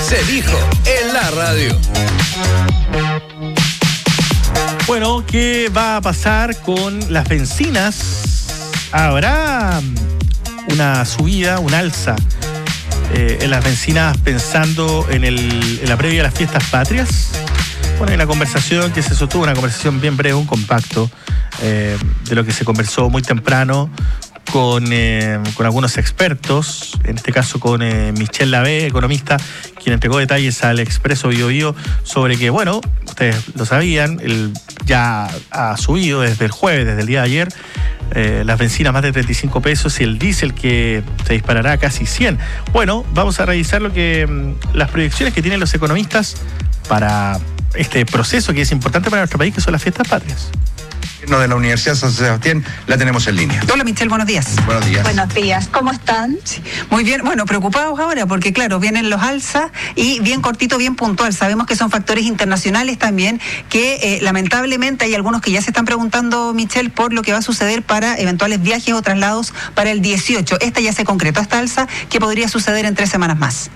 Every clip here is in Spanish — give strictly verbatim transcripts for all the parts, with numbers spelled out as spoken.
Se dijo en la radio. Bueno, ¿qué va a pasar con las bencinas? ¿Habrá una subida, un alza eh, en las bencinas pensando en, el, en la previa a las fiestas patrias? Bueno, hay una conversación que se sostuvo, una conversación bien breve, un compacto eh, de lo que se conversó muy temprano con, eh, con algunos expertos, en este caso con eh, Michel Lavé, economista, quien entregó detalles al Expreso Bio Bio sobre que, bueno, ustedes lo sabían, el, ya ha subido desde el jueves, desde el día de ayer, eh, las bencinas más de treinta y cinco pesos y el diésel que se disparará a casi cien. Bueno, vamos a revisar lo que las proyecciones que tienen los economistas para este proceso que es importante para nuestro país, que son las fiestas patrias. De la Universidad San Sebastián, la tenemos en línea. Hola Michelle, buenos días. Buenos días. Buenos días, ¿cómo están? Sí. Muy bien, bueno, preocupados ahora porque claro, vienen los alzas y bien cortito, bien puntual. Sabemos que son factores internacionales también que eh, lamentablemente hay algunos que ya se están preguntando, Michelle, por lo que va a suceder para eventuales viajes o traslados para el dieciocho. Esta ya se concretó, esta alza, ¿qué podría suceder en tres semanas más?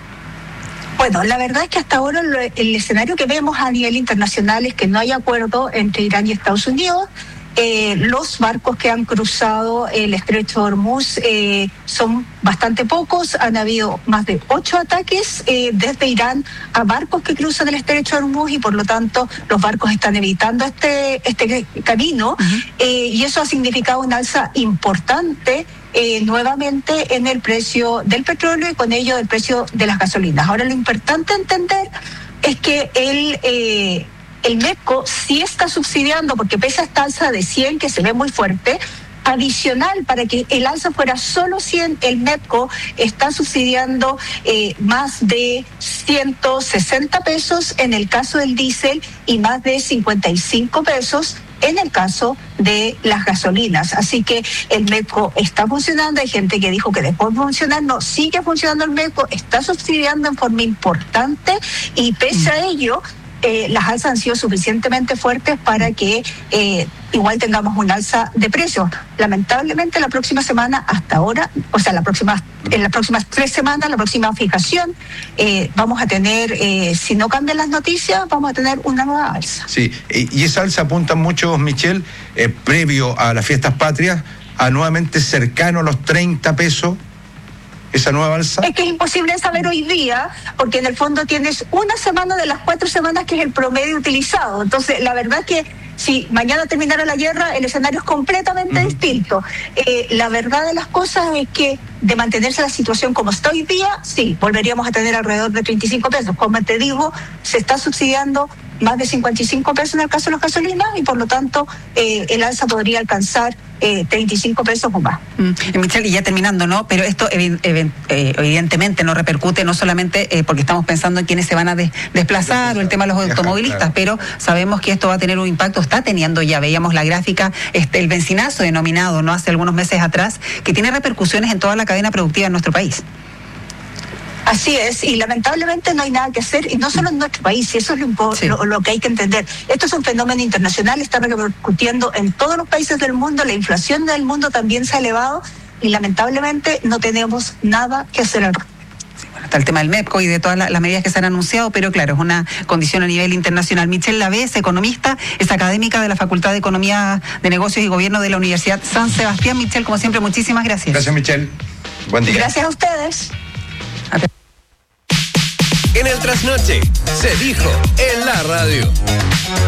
Bueno, la verdad es que hasta ahora lo, el escenario que vemos a nivel internacional es que no hay acuerdo entre Irán y Estados Unidos. Eh, los barcos que han cruzado el estrecho de Hormuz eh, son bastante pocos. Han habido más de ocho ataques eh, desde Irán a barcos que cruzan el estrecho de Hormuz y por lo tanto los barcos están evitando este, este camino. Uh-huh. eh, y eso ha significado un alza importante Eh, nuevamente en el precio del petróleo y con ello del precio de las gasolinas. Ahora lo importante entender es que el, eh, el MEPCO sí está subsidiando, porque pese a esta alza de cien que se ve muy fuerte, adicional para que el alza fuera solo cien, el MEPCO está subsidiando eh, más de ciento sesenta pesos en el caso del diésel y más de cincuenta y cinco pesos en el caso de las gasolinas. Así que el MEPCO está funcionando. Hay gente que dijo que dejó de funcionar. No, sigue funcionando el MEPCO, está subsidiando en forma importante y pese a ello, eh, las alzas han sido suficientemente fuertes para que eh, igual tengamos un alza de precios. Lamentablemente la próxima semana, hasta ahora, o sea, la próxima, en las próximas tres semanas, la próxima fijación, eh, vamos a tener, eh, si no cambian las noticias, vamos a tener una nueva alza. Sí, y esa alza apuntan muchos, Michelle, eh, previo a las fiestas patrias, a nuevamente cercano a los treinta pesos. ¿Esa nueva alza? Es que es imposible saber hoy día, porque en el fondo tienes una semana de las cuatro semanas que es el promedio utilizado. Entonces, la verdad es que si mañana terminara la guerra, el escenario es completamente uh-huh. distinto. Eh, la verdad de las cosas es que de mantenerse la situación como está hoy día, sí, volveríamos a tener alrededor de treinta y cinco pesos. Como te digo, se está subsidiando más de cincuenta y cinco pesos en el caso de las gasolinas y por lo tanto eh, el alza podría alcanzar eh, treinta y cinco pesos o más. Mm. Michelle, y ya terminando, ¿no? Pero esto ev- ev- eh, evidentemente no repercute no solamente eh, porque estamos pensando en quienes se van a des- desplazar o el tema de los automovilistas, claro. Pero sabemos que esto va a tener un impacto, está teniendo ya, veíamos la gráfica, este, el bencinazo denominado, ¿no? Hace algunos meses atrás, que tiene repercusiones en toda la cadena productiva en nuestro país. Así es, y lamentablemente no hay nada que hacer, y no solo en nuestro país, y eso es lo, sí. lo, lo que hay que entender. Esto es un fenómeno internacional, está repercutiendo en todos los países del mundo, la inflación del mundo también se ha elevado, y lamentablemente no tenemos nada que hacer al respecto. Sí, bueno, está el tema del MEPCO y de todas las, las medidas que se han anunciado, pero claro, es una condición a nivel internacional. Michelle Lavé es economista, es académica de la Facultad de Economía de Negocios y Gobierno de la Universidad San Sebastián. Michelle, como siempre, muchísimas gracias. Gracias, Michelle. Buen día. Gracias a ustedes. En el trasnoche, se dijo en la radio.